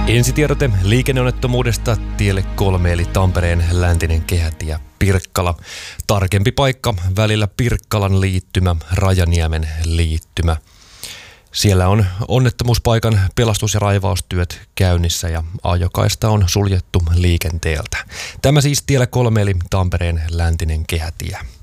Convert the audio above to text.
Ensitiedote liikenneonnettomuudesta tielle 3 eli Tampereen läntinen kehätie Pirkkala. Tarkempi paikka välillä Pirkkalan liittymä, Rajaniemen liittymä. Siellä on onnettomuuspaikan pelastus- ja raivaustyöt käynnissä ja ajokaista on suljettu liikenteeltä. Tämä siis tiellä 3 eli Tampereen läntinen kehätie.